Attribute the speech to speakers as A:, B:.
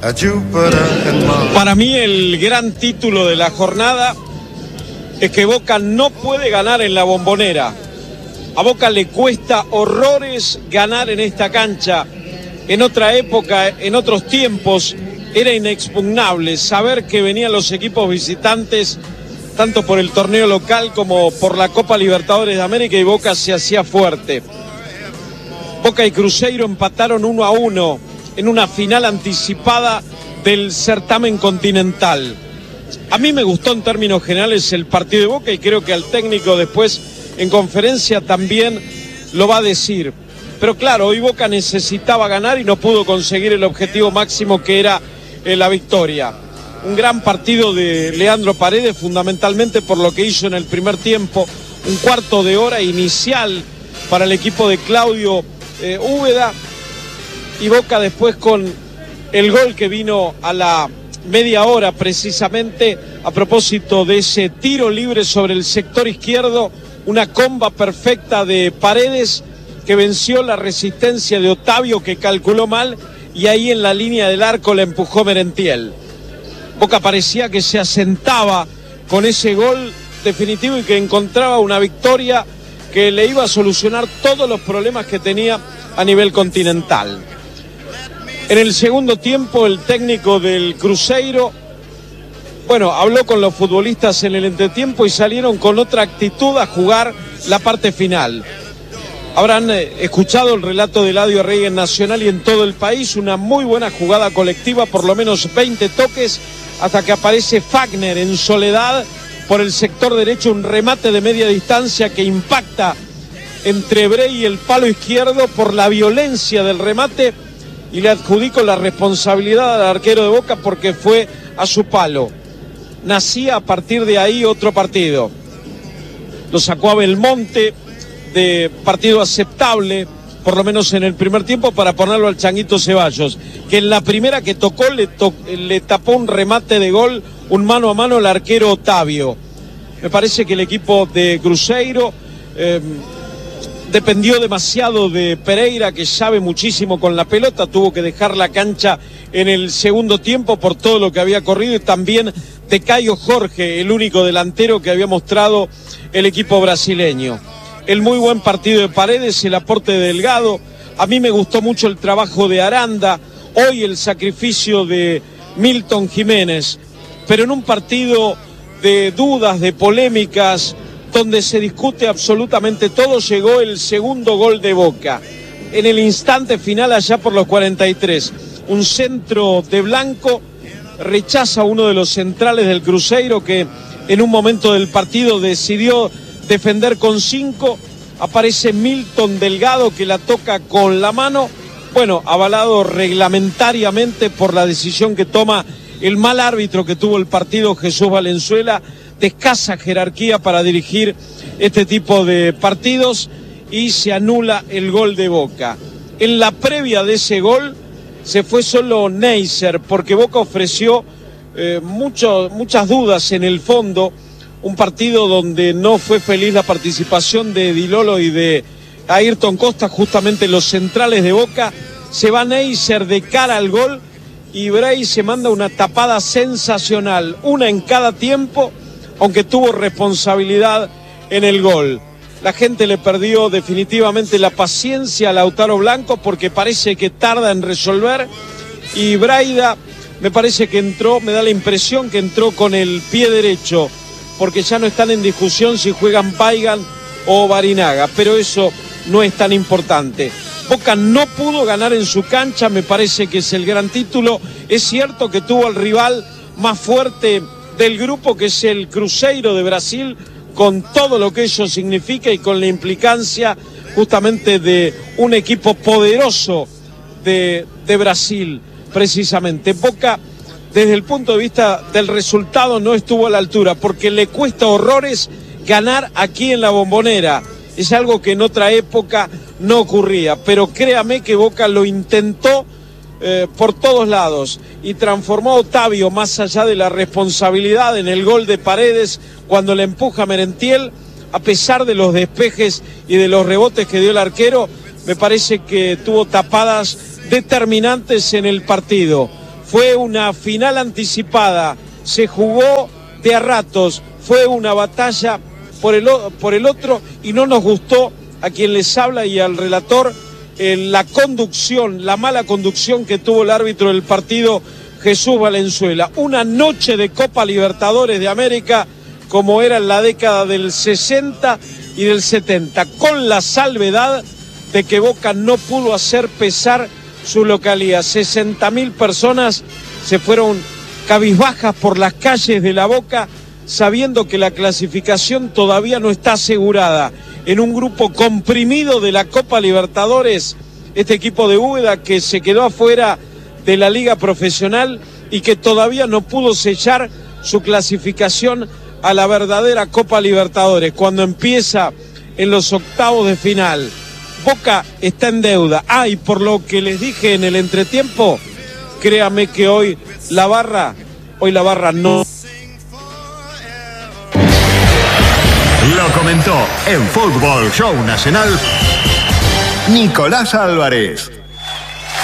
A: Para mí el gran título de la jornada es que Boca no puede ganar en la Bombonera. A Boca le cuesta horrores ganar en esta cancha. En otra época, en otros tiempos, era inexpugnable saber que venían los equipos visitantes tanto por el torneo local como por la Copa Libertadores de América, y Boca se hacía fuerte. Boca y Cruzeiro empataron 1-1 en una final anticipada del certamen continental. A mí me gustó en términos generales el partido de Boca, y creo que al técnico después en conferencia también lo va a decir. Pero claro, hoy Boca necesitaba ganar y no pudo conseguir el objetivo máximo, que era la victoria. Un gran partido de Leandro Paredes, fundamentalmente por lo que hizo en el primer tiempo. Un cuarto de hora inicial para el equipo de Claudio Úbeda, y Boca después con el gol que vino a la media hora, precisamente a propósito de ese tiro libre sobre el sector izquierdo, una comba perfecta de Paredes que venció la resistencia de Otavio, que calculó mal, y ahí en la línea del arco la empujó Merentiel. Boca parecía que se asentaba con ese gol definitivo y que encontraba una victoria que le iba a solucionar todos los problemas que tenía a nivel continental. En el segundo tiempo, el técnico del Cruzeiro, habló con los futbolistas en el entretiempo y salieron con otra actitud a jugar la parte final. Habrán escuchado el relato de Eladio Rey en Nacional y en todo el país. Una muy buena jugada colectiva, por lo menos 20 toques, hasta que aparece Fagner en soledad por el sector derecho, un remate de media distancia que impacta entre Brey y el palo izquierdo por la violencia del remate, y le adjudico la responsabilidad al arquero de Boca porque fue a su palo. Nacía a partir de ahí otro partido. Lo sacó a Belmonte de partido aceptable, por lo menos en el primer tiempo, para ponerlo al Changuito Ceballos, que en la primera que tocó le tapó un remate de gol, un mano a mano al arquero Otavio. Me parece que el equipo de Cruzeiro dependió demasiado de Pereira, que sabe muchísimo con la pelota, tuvo que dejar la cancha en el segundo tiempo por todo lo que había corrido, y también de Caio Jorge, el único delantero que había mostrado el equipo brasileño. El muy buen partido de Paredes, el aporte de Delgado. A mí me gustó mucho el trabajo de Aranda, hoy el sacrificio de Milton Jiménez, pero en un partido de dudas, de polémicas, donde se discute absolutamente todo, llegó el segundo gol de Boca. En el instante final, allá por los 43, un centro de Blanco rechaza a uno de los centrales del Cruzeiro, que en un momento del partido decidió defender con 5, aparece Milton Delgado que la toca con la mano, avalado reglamentariamente por la decisión que toma el mal árbitro que tuvo el partido, Jesús Valenzuela, de escasa jerarquía para dirigir este tipo de partidos, y se anula el gol de Boca. En la previa de ese gol se fue solo Neisser, porque Boca ofreció muchas dudas en el fondo. Un partido donde no fue feliz la participación de Di Lolo y de Ayrton Costa, justamente los centrales de Boca. Se va Neisser de cara al gol y Brey se manda una tapada sensacional, una en cada tiempo, aunque tuvo responsabilidad en el gol. La gente le perdió definitivamente la paciencia a Lautaro Blanco porque parece que tarda en resolver, y Braida me parece que entró, me da la impresión que entró con el pie derecho, porque ya no están en discusión si juegan Paigan o Barinaga, pero eso no es tan importante. Boca no pudo ganar en su cancha, me parece que es el gran título. Es cierto que tuvo al rival más fuerte del grupo, que es el Cruzeiro de Brasil, con todo lo que ello significa y con la implicancia justamente de un equipo poderoso de Brasil, precisamente. Boca, desde el punto de vista del resultado, no estuvo a la altura, porque le cuesta horrores ganar aquí en la Bombonera. Es algo que en otra época no ocurría, pero créame que Boca lo intentó por todos lados y transformó a Otavio, más allá de la responsabilidad, en el gol de Paredes cuando le empuja a Merentiel. A pesar de los despejes y de los rebotes que dio el arquero, me parece que tuvo tapadas determinantes en el partido. Fue una final anticipada, se jugó de a ratos, fue una batalla por el otro y no nos gustó a quien les habla y al relator la conducción, la mala conducción que tuvo el árbitro del partido, Jesús Valenzuela. Una noche de Copa Libertadores de América como era en la década del 60 y del 70, con la salvedad de que Boca no pudo hacer pesar su localía. 60.000 personas se fueron cabizbajas por las calles de La Boca, sabiendo que la clasificación todavía no está asegurada. En un grupo comprimido de la Copa Libertadores, este equipo de Úbeda que se quedó afuera de la Liga Profesional y que todavía no pudo sellar su clasificación a la verdadera Copa Libertadores. Cuando empieza en los octavos de final, Boca está en deuda. Y por lo que les dije en el entretiempo, créame que hoy la barra no.
B: Lo comentó en Fútbol Show Nacional Nicolás Álvarez.